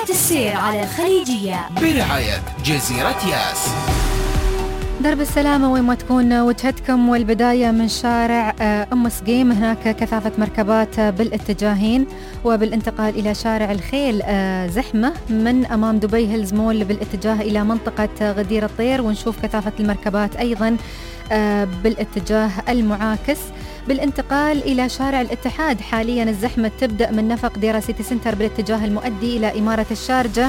درجة السير على الخليجية برعاية جزيرة ياس. درب السلامة وين ما تكون وجهتكم، والبداية من شارع أم سقيم. هناك كثافة مركبات بالاتجاهين، وبالانتقال إلى شارع الخيل زحمة من أمام دبي هيلز مول بالاتجاه إلى منطقة غدير الطير، ونشوف كثافة المركبات أيضا بالاتجاه المعاكس. بالانتقال إلى شارع الاتحاد حاليا الزحمة تبدأ من نفق ديرا سيتي سنتر بالاتجاه المؤدي إلى إمارة الشارجة.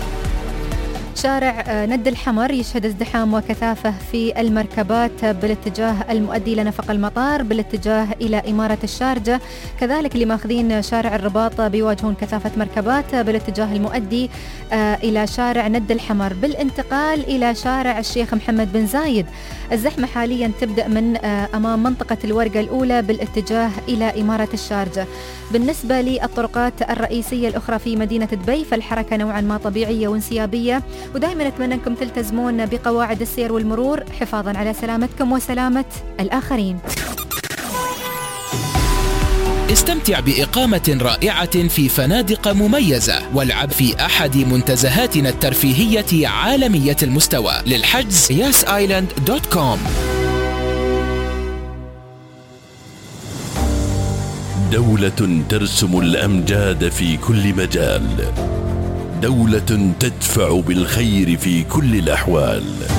شارع ند الحمر يشهد ازدحام وكثافة في المركبات بالاتجاه المؤدي إلى نفق المطار بالاتجاه إلى إمارة الشارجة. كذلك اللي ماخذين شارع الرباط بيواجهون كثافة مركبات بالاتجاه المؤدي إلى شارع ند الحمر. بالانتقال إلى شارع الشيخ محمد بن زايد الزحمة حاليا تبدأ من أمام منطقة الورقة الأولى بالاتجاه إلى إمارة الشارجة. بالنسبة للطرقات الرئيسية الأخرى في مدينة دبي فالحركة نوعا ما طبيعية وانسيابية، ودائما أتمنى أنكم تلتزمون بقواعد السير والمرور حفاظا على سلامتكم وسلامة الآخرين. استمتع بإقامة رائعة في فنادق مميزة، والعب في أحد منتزهاتنا الترفيهية عالمية المستوى. للحجز yasisland.com. دولة ترسم الأمجاد في كل مجال، دولة تدفع بالخير في كل الأحوال،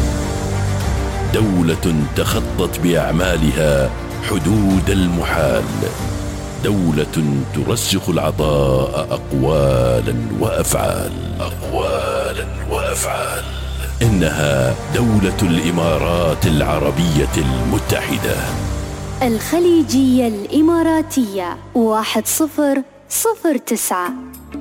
دولة تخطت بأعمالها حدود المحال، دولة ترسخ العطاء أقوالا وأفعال. إنها دولة الإمارات العربية المتحدة. الخليجية الإماراتية 1009.